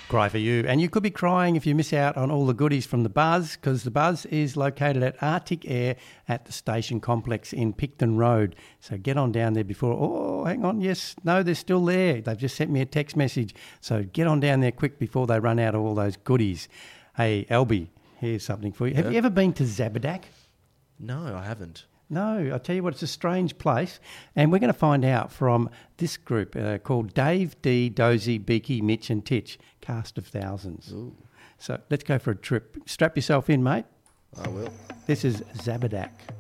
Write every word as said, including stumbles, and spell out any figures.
Cry for you. And you could be crying if you miss out on all the goodies from the Buzz, because the Buzz is located at Arctic Air at the station complex in Picton Road. So get on down there before, oh, hang on, yes, no, they're still there. They've just sent me a text message. So get on down there quick before they run out of all those goodies. Hey, Albie, here's something for you. Have Yeah. you ever been to Zabadak? No, I haven't. No, I tell you what, it's a strange place, and we're going to find out from this group uh, called Dave, Dee, Dozy, Beaky, Mitch and Titch, cast of thousands. Ooh, So let's go for a trip. Strap yourself in, mate. I will. This is Zabadak.